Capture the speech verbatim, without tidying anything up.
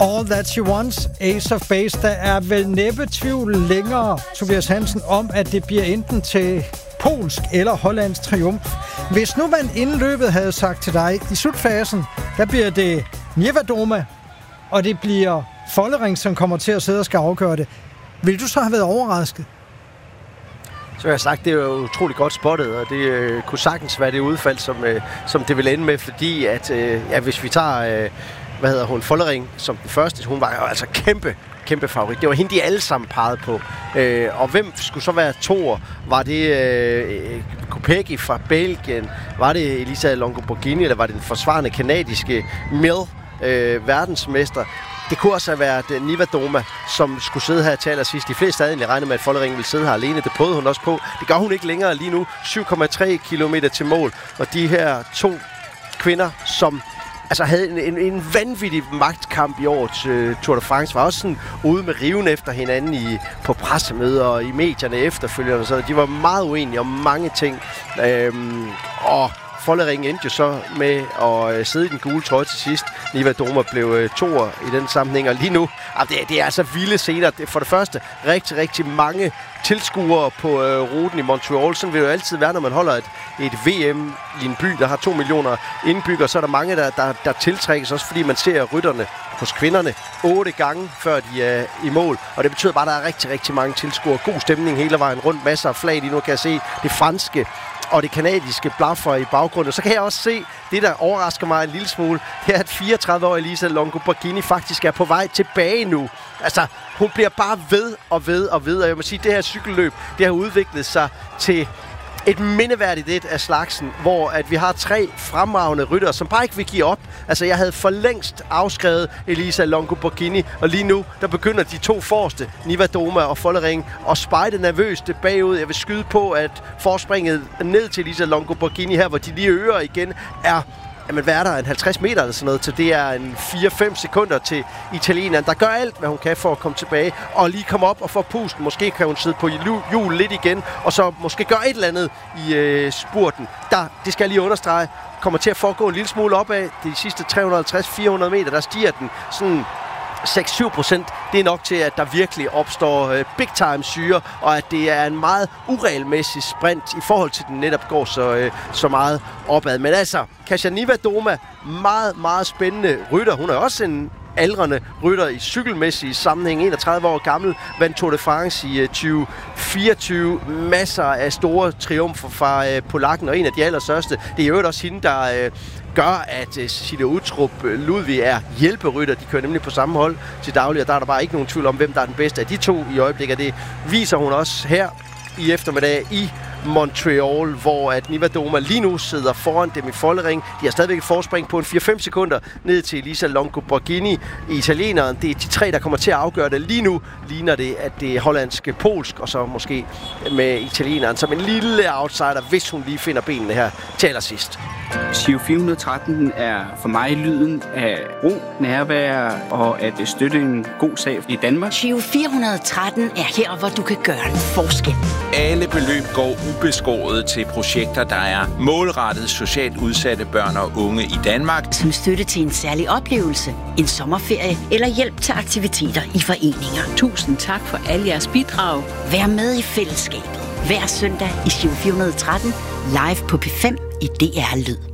All That She Wants, Ace of Base. Der er vel næppe tvivl længere, Tobias Hansen, om, at det bliver enten til polsk eller hollandsk triumf. Hvis nu man inden løbet havde sagt til dig, i slutfasen, der bliver det Niewiadoma, og det bliver Follering, som kommer til at sidde og skal afgøre det. Vil du så have været overrasket? Så jeg har sagt, det er jo utroligt godt spottet, og det øh, kunne sagtens være det udfald, som, øh, som det vil ende med, fordi at, øh, ja, hvis vi tager, øh, hvad hedder hun, Follering som den første, hun var jo altså kæmpe, kæmpe favorit. Det var hende, de alle sammen pegede på. Øh, og hvem skulle så være toer? Var det øh, Kopecky fra Belgien? Var det Elisa Longo-Borghini, eller var det den forsvarende kanadiske Mill, øh, verdensmester? Det kunne også have været Niewiadoma, som skulle sidde her til allersidst. De fleste havde egentlig regnet med, at Follering ville sidde her alene. Det prøvede hun også på. Det gør hun ikke længere lige nu. syv komma tre kilometer til mål. Og de her to kvinder, som altså havde en, en, en vanvittig magtkamp i årets uh, Tour de France, var også sådan ude med riven efter hinanden i, på pressemøder og i medierne efterfølgende. Så de var meget uenige om mange ting. Øhm, og Follering endte jo så med at sidde i den gule trøje til sidst. Niewiadoma blev toer i den sammenhæng, og lige nu, det er, det er altså vilde scener. For det første, rigtig, rigtig mange tilskuere på øh, ruten i Montreal. Sådan vil det jo altid være, når man holder et, et V M i en by, der har to millioner indbyggere. Så er der mange, der, der, der tiltrækkes, også fordi man ser rytterne hos kvinderne otte gange, før de er i mål. Og det betyder bare, at der er rigtig, rigtig mange tilskuere. God stemning hele vejen rundt. Masser af flag. Lige nu kan jeg se det franske og det kanadiske blaffer i baggrunden. Så kan jeg også se, det der overrasker mig en lille smule, det er, at fireogtredive-årige Elisa Longo-Borghini faktisk er på vej tilbage nu. Altså, hun bliver bare ved og ved og ved. Og jeg må sige, at det her cykelløb, det har udviklet sig til et mindeværdigt et af slagsen, hvor at vi har tre fremragende ryttere, som bare ikke vil give op. Altså, jeg havde for længst afskrevet Elisa Longo-Borghini, og lige nu, der begynder de to forreste, Niewiadoma og Follering, at spejde nervøst bagud. Jeg vil skyde på, at forspringet ned til Elisa Longo-Borghini her, hvor de lige øger igen, er jamen, hvad er der? En halvtreds meter eller sådan noget, så det er en fire fem sekunder til italieneren, der gør alt, hvad hun kan for at komme tilbage, og lige komme op og få pusten. Måske kan hun sidde på hjul lidt igen, og så måske gøre et eller andet i øh, spurten. Der, det skal jeg lige understrege, kommer til at foregå en lille smule opad. De sidste tre hundrede og halvtreds til fire hundrede meter, der stiger den sådan seks til syv procent, det er nok til, at der virkelig opstår øh, big-time syre, og at det er en meget uregelmæssig sprint i forhold til, den netop går så, øh, så meget opad. Men altså, Kasia Niewiadoma, meget, meget spændende rytter. Hun er også en aldrende rytter i cykelmæssig sammenhæng, enogtredive år gammel, vandt Tour de France i tyve fireogtyve, masser af store triumfer fra øh, polakken, og en af de allerstørste. Det er jo også hende, der øh, gør, at uh, Cecilia Uttrup Ludvig er hjælperytter. De kører nemlig på samme hold til daglig, og der er der bare ikke nogen tvivl om, hvem der er den bedste af de to i øjeblikket. Det viser hun også her i eftermiddag i Montreal, hvor at Niewiadoma lige nu sidder foran dem i Follering. De har stadigvæk et forspring på en fire fem sekunder ned til Elisa Longo-Borghini. Italieneren, det er de tre, der kommer til at afgøre det. Lige nu ligner det, at det er hollandske, polsk, og så måske med italieneren som en lille outsider, hvis hun lige finder benene her til allersidst. Giro fire hundrede og tretten er for mig lyden af ro, nærvær og at støtte en god sag i Danmark. Giro fire hundrede og tretten er her, hvor du kan gøre en forskel. Alle beløb går ubeskåret til projekter, der er målrettet socialt udsatte børn og unge i Danmark. Som støtte til en særlig oplevelse, en sommerferie eller hjælp til aktiviteter i foreninger. Tusind tak for alle jeres bidrag. Vær med i fællesskabet hver søndag i Giro fire hundrede og tretten live på P fem i D R Lyd.